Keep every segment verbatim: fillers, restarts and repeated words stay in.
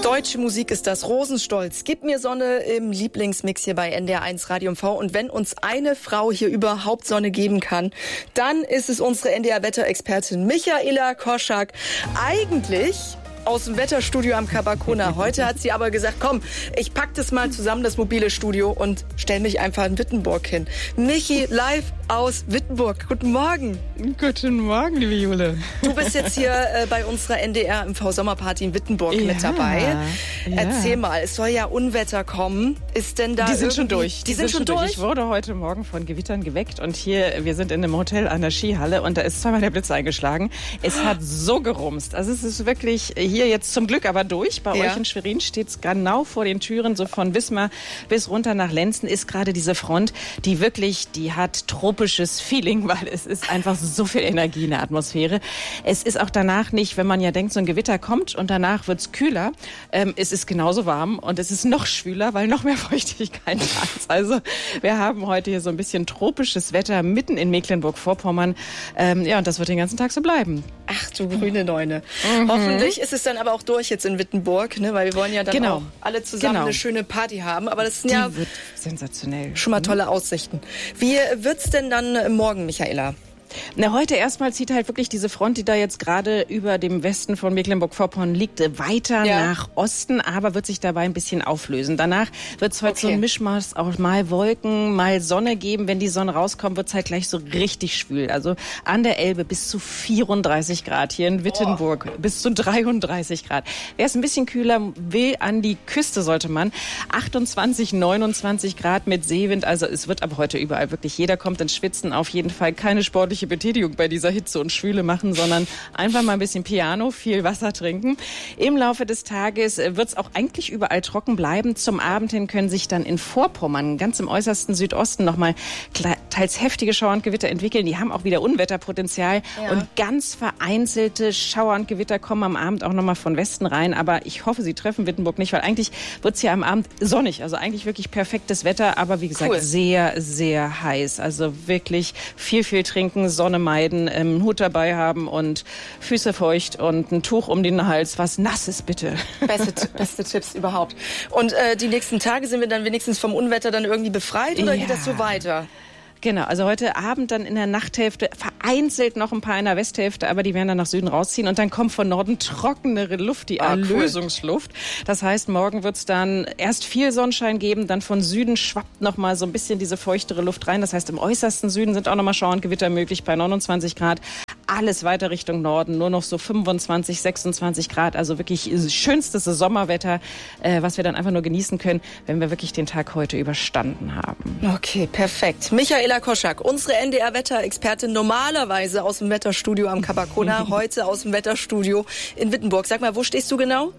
Deutsche Musik ist das. Rosenstolz. Gib mir Sonne im Lieblingsmix hier bei N D R eins Radio M V. Und wenn uns eine Frau hier überhaupt Sonne geben kann, dann ist es unsere N D R-Wetterexpertin Michaela Koschak. Eigentlich aus dem Wetterstudio am Kabakona. Heute hat sie aber gesagt, komm, ich pack das mal zusammen, das mobile Studio, und stell mich einfach in Wittenburg hin. Michi, live aus Wittenburg. Guten Morgen. Guten Morgen, liebe Jule. Du bist jetzt hier äh, bei unserer N D R M V Sommerparty in Wittenburg ja, mit dabei. Ja. Erzähl mal, es soll ja Unwetter kommen. Ist denn da Die sind schon durch. Die, Die sind, sind schon durch? durch. Ich wurde heute Morgen von Gewittern geweckt und hier, wir sind in einem Hotel an der Skihalle und da ist zweimal der Blitz eingeschlagen. Es hat so gerumst. Also es ist wirklich hier jetzt zum Glück aber durch. Bei ja. euch in Schwerin steht es genau vor den Türen, so von Wismar bis runter nach Lenzen ist gerade diese Front, die wirklich, die hat tropisches Feeling, weil es ist einfach so viel Energie in der Atmosphäre. Es ist auch danach nicht, wenn man ja denkt, so ein Gewitter kommt und danach wird es kühler. Ähm, es ist genauso warm und es ist noch schwüler, weil noch mehr Feuchtigkeit da ist. Also wir haben heute hier so ein bisschen tropisches Wetter mitten in Mecklenburg-Vorpommern. Ähm, ja, und das wird den ganzen Tag so bleiben. Ach du grüne Neune. Mhm. Hoffentlich ist es dann aber auch durch jetzt in Wittenburg, ne? Weil wir wollen ja dann genau. auch alle zusammen genau. eine schöne Party haben. Aber das sind Die ja wird sensationell. Schon mal tolle Aussichten. Wie wird's denn dann morgen, Michaela? Na, heute erstmal zieht halt wirklich diese Front, die da jetzt gerade über dem Westen von Mecklenburg-Vorpommern liegt, weiter ja. nach Osten, aber wird sich dabei ein bisschen auflösen. Danach wird es heute okay. so ein Mischmasch, auch mal Wolken, mal Sonne geben. Wenn die Sonne rauskommt, wird es halt gleich so richtig schwül. Also an der Elbe bis zu vierunddreißig Grad, hier in Wittenburg oh. bis zu dreiunddreißig Grad. Wer es ein bisschen kühler will, an die Küste sollte man. achtundzwanzig, neunundzwanzig Grad mit Seewind, also es wird aber heute überall wirklich, jeder kommt ins Schwitzen, auf jeden Fall keine sportliche Betätigung bei dieser Hitze und Schwüle machen, sondern einfach mal ein bisschen Piano, viel Wasser trinken. Im Laufe des Tages wird es auch eigentlich überall trocken bleiben. Zum Abend hin können sich dann in Vorpommern, ganz im äußersten Südosten, nochmal teils heftige Schauer und Gewitter entwickeln. Die haben auch wieder Unwetterpotenzial ja. und ganz vereinzelte Schauer und Gewitter kommen am Abend auch nochmal von Westen rein. Aber ich hoffe, sie treffen Wittenburg nicht, weil eigentlich wird es hier am Abend sonnig. Also eigentlich wirklich perfektes Wetter, aber wie gesagt, cool. sehr, sehr heiß. Also wirklich viel, viel trinken, Sonne meiden, einen Hut dabei haben und Füße feucht und ein Tuch um den Hals, was Nasses bitte. Beste, beste Tipps überhaupt. Und äh, die nächsten Tage sind wir dann wenigstens vom Unwetter dann irgendwie befreit oder ja. geht das so weiter? Genau, also heute Abend dann in der Nachthälfte vereinzelt noch ein paar in der Westhälfte, aber die werden dann nach Süden rausziehen und dann kommt von Norden trockenere Luft, die ah, Erlösungsluft. Cool. Das heißt, morgen wird es dann erst viel Sonnenschein geben, dann von Süden schwappt noch mal so ein bisschen diese feuchtere Luft rein. Das heißt, im äußersten Süden sind auch noch mal Schauer und Gewitter möglich bei neunundzwanzig Grad. Alles weiter Richtung Norden, nur noch so fünfundzwanzig, sechsundzwanzig Grad, also wirklich schönstes Sommerwetter, äh, was wir dann einfach nur genießen können, wenn wir wirklich den Tag heute überstanden haben. Okay, perfekt. Michaela Koschak, unsere N D R-Wetterexpertin, normalerweise aus dem Wetterstudio am Kabakona, heute aus dem Wetterstudio in Wittenburg. Sag mal, wo stehst du genau?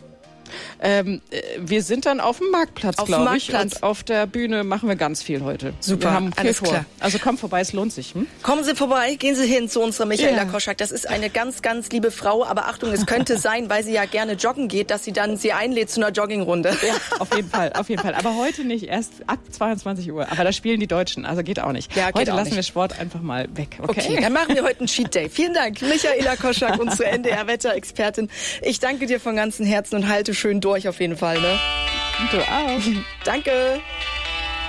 Ähm, wir sind dann auf dem Marktplatz, glaube ich. Marktplatz. Und auf der Bühne machen wir ganz viel heute. Super, wir haben viel alles vor. klar. Also kommt vorbei, es lohnt sich. Hm? Kommen Sie vorbei, gehen Sie hin zu unserer Michaela yeah. Koschak. Das ist eine ganz, ganz liebe Frau. Aber Achtung, es könnte sein, weil sie ja gerne joggen geht, dass sie dann sie einlädt zu einer Joggingrunde. Ja, auf jeden Fall, auf jeden Fall. Aber heute nicht, erst ab zweiundzwanzig Uhr. Aber da spielen die Deutschen, also geht auch nicht. Ja, geht heute auch lassen nicht. wir Sport einfach mal weg. Okay? okay, dann machen wir heute einen Cheat Day. Vielen Dank, Michaela Koschak, unsere N D R-Wetterexpertin. Ich danke dir von ganzem Herzen und halte schön durch auf jeden Fall. Ne? Du auch. Danke.